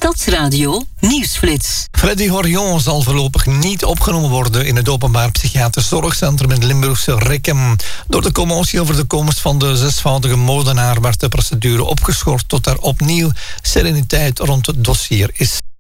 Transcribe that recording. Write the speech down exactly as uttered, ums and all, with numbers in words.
Stadsradio Nieuwsflits. Freddy Horion zal voorlopig niet opgenomen worden in het openbaar psychiatrisch zorgcentrum in het Limburgse Rekkem. Door de commotie over de komst van de zesvoudige moordenaar werd de procedure opgeschort tot er opnieuw sereniteit rond het dossier is.